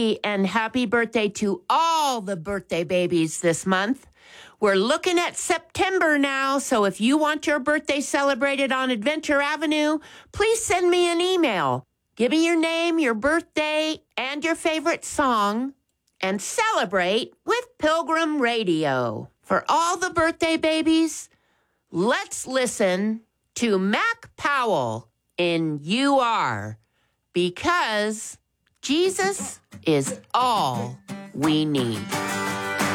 everybody, and happy birthday to all the birthday babies this month. We're looking at September now, so if you want your birthday celebrated on Adventure Avenue, please send me an email. Give me your name, your birthday, and your favorite song, and celebrate with Pilgrim Radio. For all the birthday babies, let's listen to Mac Powell in You Are, because Jesus is all we need.